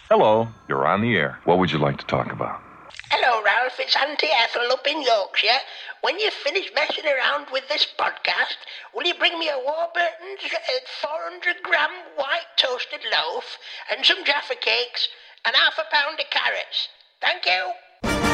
Hello, you're on the air. What would you like to talk about? Hello, Ralph. It's Auntie Ethel up in Yorkshire. When you finish messing around with this podcast, will you bring me a Warburton's 400-gram white toasted loaf and some Jaffa cakes and half a pound of carrots? Thank you.